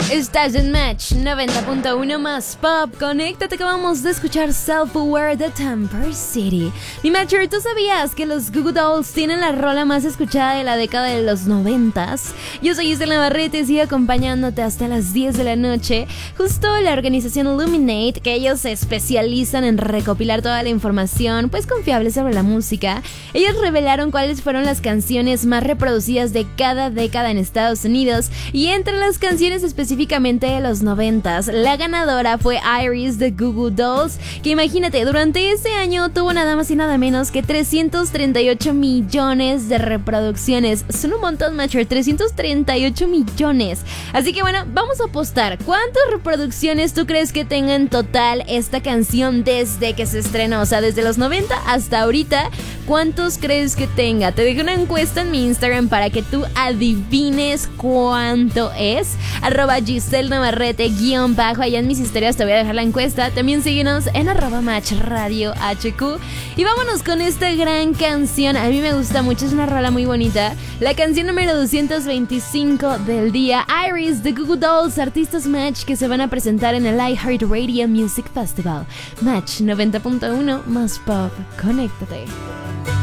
Estás en Match 90.1 más Pop. Conéctate, acabamos de escuchar Self-Aware de Temper City. Mi Matcher, ¿tú sabías que los Goo Goo Dolls tienen la rola más escuchada de la década de los 90s? Yo soy Gisela Navarrete y sigo acompañándote hasta las 10 de la noche. Justo la organización Illuminate, que ellos se especializan en recopilar toda la información pues confiable sobre la música, ellos revelaron cuáles fueron las canciones más reproducidas de cada década en Estados Unidos, y entre las canciones específicamente de los 90s, la ganadora fue Iris de Goo Goo Dolls, que imagínate, durante ese año tuvo nada más y nada menos que 338 millones de reproducciones. Son un montón, Matcher, 338 millones. Así que bueno, vamos a apostar. ¿Cuántas reproducciones tú crees que tenga en total esta canción desde que se estrenó? O sea, desde los 90 hasta ahorita, ¿cuántos crees que tenga? Te dejé una encuesta en mi Instagram para que tú adivines cuánto es. @Giselle Navarrete _ allá en mis historias te voy a dejar la encuesta. También síguenos en @MatchRadioHQ. Y vámonos con esta gran canción. A mí me gusta mucho, es una rola muy bonita. La canción número 225 del día, Iris de Goo Goo Dolls, artistas Match que se van a presentar en el iHeartRadio Music Festival. Match 90.1 más Pop. Conéctate.